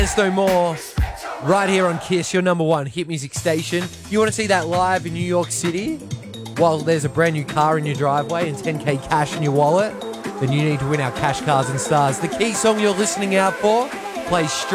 There's no more. Right here on KISS, your number one hit music station. You want to see that live in New York City? While there's a brand new car in your driveway and 10k cash in your wallet, then you need to win our cash cars and stars. The key song you're listening out for plays straight